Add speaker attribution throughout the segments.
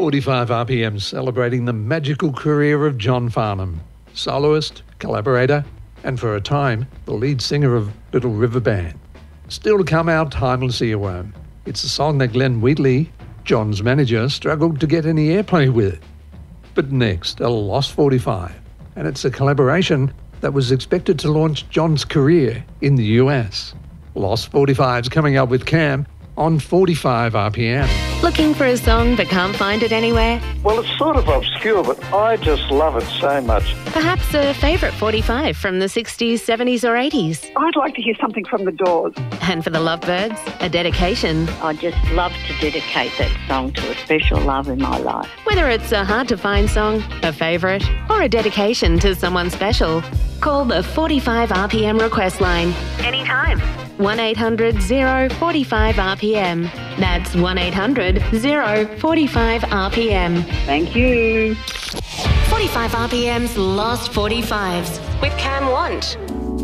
Speaker 1: 45 RPM celebrating the magical career of John Farnham, soloist, collaborator, and for a time, the lead singer of Little River Band. Still to come, our timeless earworm. It's a song that Glenn Wheatley, John's manager, struggled to get any airplay with. But next, a Lost 45, and it's a collaboration that was expected to launch John's career in the US. Lost 45's coming up with Cam on 45 RPM.
Speaker 2: Looking for a song but can't find it anywhere?
Speaker 3: Well, it's sort of obscure, but I just love it so much.
Speaker 2: Perhaps a favourite 45 from the 60s, 70s or 80s?
Speaker 4: I'd like to hear something from The Doors.
Speaker 2: And for the Lovebirds, a dedication.
Speaker 5: I just love to dedicate that song to a special love in my life.
Speaker 2: Whether it's a hard-to-find song, a favourite, or a dedication to someone special, call the 45 RPM request line anytime. 1-800-045-RPM. That's 1-800-045-RPM.
Speaker 4: Thank you.
Speaker 2: 45 RPM's Lost 45s with Cam Want.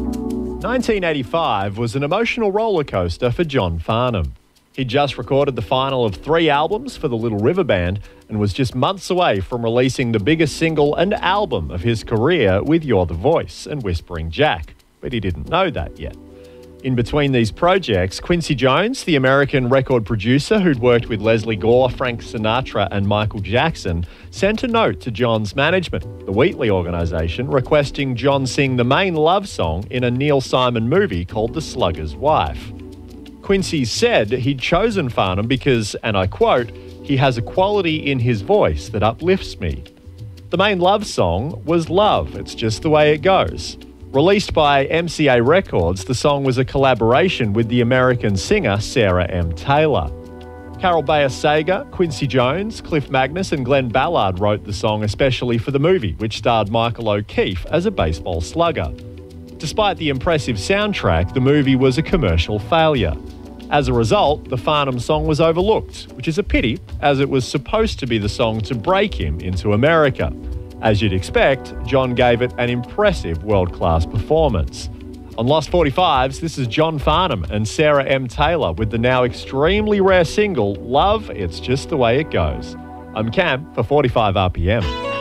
Speaker 6: 1985 was an emotional roller coaster for John Farnham. He'd just recorded the final of 3 albums for the Little River Band and was just months away from releasing the biggest single and album of his career with You're the Voice and Whispering Jack. But he didn't know that yet. In between these projects, Quincy Jones, the American record producer who'd worked with Leslie Gore, Frank Sinatra and Michael Jackson, sent a note to John's management, the Wheatley organisation, requesting John sing the main love song in a Neil Simon movie called The Slugger's Wife. Quincy said he'd chosen Farnham because, and I quote, "he has a quality in his voice that uplifts me." The main love song was Love, It's Just the Way It Goes. Released by MCA Records, the song was a collaboration with the American singer Sarah M. Taylor. Carol Bayer Sager, Quincy Jones, Cliff Magnus and Glenn Ballard wrote the song especially for the movie, which starred Michael O'Keefe as a baseball slugger. Despite the impressive soundtrack, the movie was a commercial failure. As a result, the Farnham song was overlooked, which is a pity, as it was supposed to be the song to break him into America. As you'd expect, John gave it an impressive world-class performance. On Lost 45s, this is John Farnham and Sarah M. Taylor with the now extremely rare single, Love, It's Just the Way It Goes. I'm Cam for 45 RPM.